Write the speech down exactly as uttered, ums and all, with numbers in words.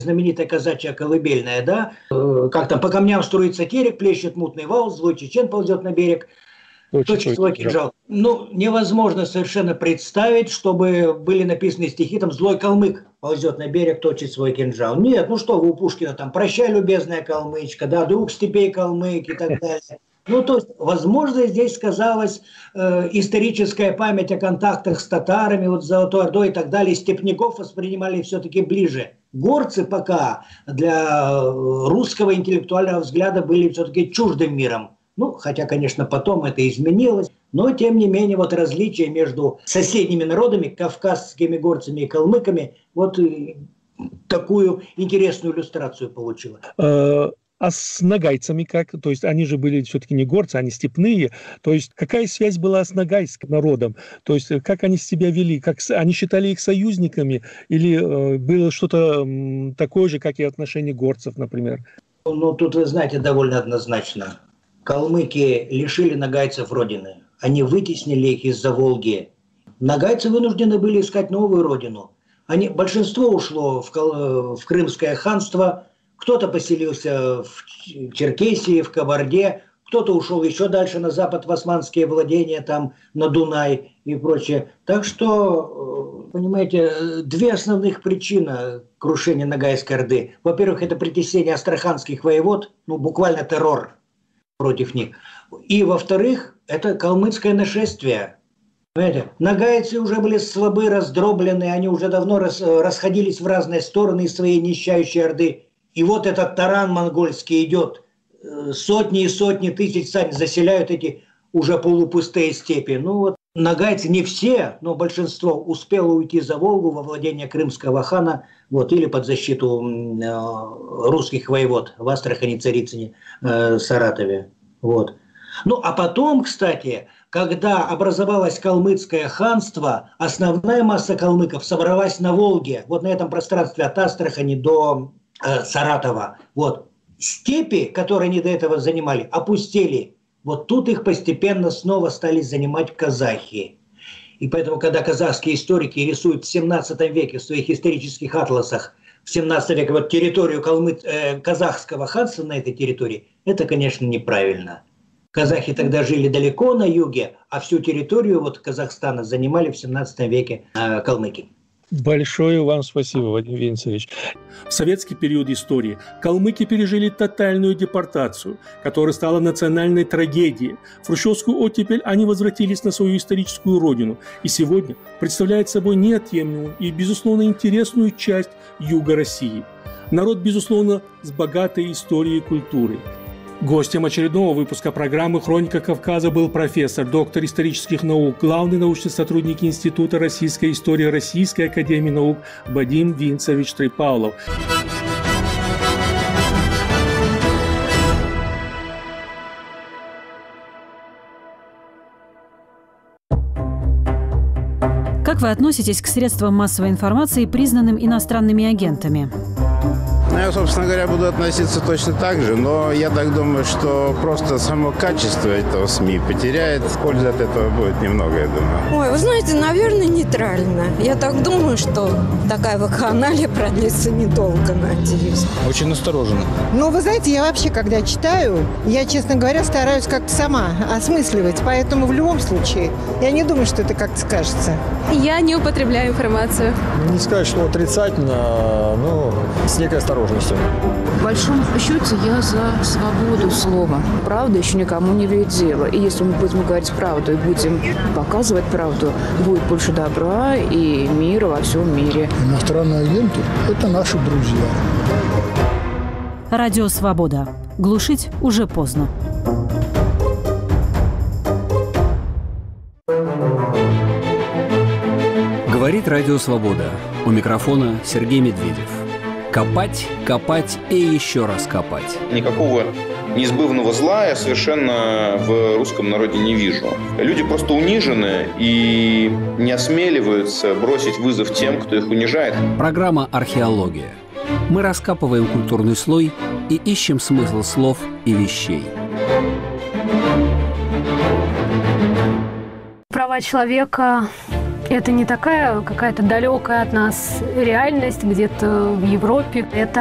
знаменитая казачья колыбельная, да? Как там, по камням струится терек, плещет мутный вал, злой чечен ползет на берег. Точит свой кинжал. Ну, невозможно совершенно представить, чтобы были написаны стихи, там, злой калмык ползет на берег, точит свой кинжал. Нет, ну что вы у Пушкина там, прощай, любезная калмычка, да, друг степей калмык и так далее. Ну, то есть, возможно, здесь сказалась э, историческая память о контактах с татарами, вот с Золотой Ордой и так далее. Степняков воспринимали все-таки ближе. Горцы пока для русского интеллектуального взгляда были все-таки чуждым миром. Ну, хотя, конечно, потом это изменилось, но, тем не менее, вот различие между соседними народами, кавказскими горцами и калмыками, вот такую интересную иллюстрацию получило. А с нагайцами как? То есть они же были все-таки не горцы, они степные. То есть какая связь была с нагайским народом? То есть как они себя вели? Как они считали их союзниками? Или э, было что-то э, такое же, как и отношения горцев, например? Ну, тут, вы знаете, довольно однозначно. Калмыки лишили нагайцев родины. Они вытеснили их из-за Волги. Нагайцы вынуждены были искать новую родину. Они, большинство ушло в, в Крымское ханство, кто-то поселился в Черкесии, в Кабарде, кто-то ушел еще дальше на запад в османские владения, там на Дунай и прочее. Так что, понимаете, две основных причины крушения Ногайской Орды. Во-первых, это притеснение астраханских воевод, ну буквально террор против них. И, во-вторых, это калмыцкое нашествие. Понимаете? Нагайцы уже были слабы, раздроблены, они уже давно рас, расходились в разные стороны из своей нищающей Орды. И вот этот таран монгольский идет, сотни и сотни тысяч сами заселяют эти уже полупустые степи. Ну вот нагайцы, не все, но большинство успело уйти за Волгу во владение крымского хана, вот, или под защиту э, русских воевод в Астрахани, Царицыне, э, Саратове. Вот. Ну а потом, кстати, когда образовалось калмыцкое ханство, основная масса калмыков собралась на Волге, вот на этом пространстве от Астрахани до э, Саратова. Вот. Степи, которые они до этого занимали, опустели. Вот тут их постепенно снова стали занимать казахи. И поэтому, когда казахские историки рисуют в семнадцатом веке в своих исторических атласах, в семнадцатом веке вот территорию калмы, э, казахского ханства на этой территории, это, конечно, неправильно. Казахи тогда жили далеко на юге, а всю территорию вот Казахстана занимали в семнадцатом веке э, калмыки. Большое вам спасибо, Вадим Венцевич. В советский период истории калмыки пережили тотальную депортацию, которая стала национальной трагедией. В хрущевскую оттепель они возвратились на свою историческую родину и сегодня представляют собой неотъемлемую и, безусловно, интересную часть юга России. Народ, безусловно, с богатой историей и культурой. Гостем очередного выпуска программы «Хроника Кавказа» был профессор, доктор исторических наук, главный научный сотрудник Института российской истории Российской академии наук Вадим Винцевич Трипавлов. Как вы относитесь к средствам массовой информации, признанным иностранными агентами? Я, собственно говоря, буду относиться точно так же, но я так думаю, что просто само качество этого СМИ потеряет. Пользы от этого будет немного, я думаю. Ой, вы знаете, наверное, нейтрально. Я так думаю, что такая вакханалия продлится недолго, надеюсь. Очень настороженно. Ну, вы знаете, я вообще, когда читаю, я, честно говоря, стараюсь как-то сама осмысливать. Поэтому в любом случае, я не думаю, что это как-то скажется. Я не употребляю информацию. Не сказать, что отрицательно, но с некой осторожностью. В большом счете я за свободу слова. Правда еще никому не вредила. И если мы будем говорить правду и будем показывать правду, будет больше добра и мира во всем мире. Иностранные агенты – это наши друзья. Радио «Свобода». Глушить уже поздно. Говорит Радио «Свобода». У микрофона Сергей Медведев. Копать, копать и еще раз копать. Никакого неизбывного зла я совершенно в русском народе не вижу. Люди просто унижены и не осмеливаются бросить вызов тем, кто их унижает. Программа «Археология». Мы раскапываем культурный слой и ищем смысл слов и вещей. Права человека Это не такая какая-то далекая от нас реальность где-то в Европе. Это